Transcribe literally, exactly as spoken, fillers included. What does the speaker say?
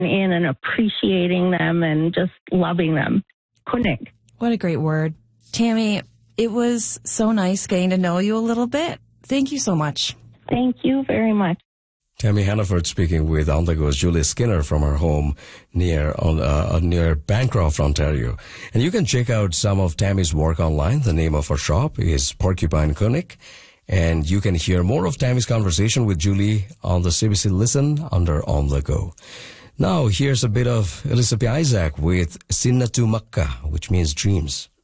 in and appreciating them and just loving them. Kunik. What a great word. Tammy, it was so nice getting to know you a little bit. Thank you so much. Thank you very much. Tammy Hannaford speaking with On The Go's Julie Skinner from her home near on uh, near Bancroft, Ontario. And you can check out some of Tammy's work online. The name of her shop is Porcupine Kunik. And you can hear more of Tammy's conversation with Julie on the C B C Listen under On The Go. Now, here's a bit of Elizabeth Isaac with Sinnatu Makka, which means dreams.